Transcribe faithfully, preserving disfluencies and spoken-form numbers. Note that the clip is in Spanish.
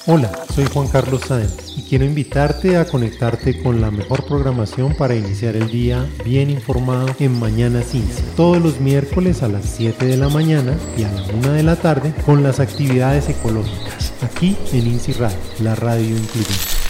Hola, soy Juan Carlos Sáenz y quiero invitarte a conectarte con la mejor programación para iniciar el día bien informado en Mañana Ciencia, todos los miércoles a las siete de la mañana y a la una de la tarde con las actividades ecológicas, aquí en INSI Radio, la radio incluyente.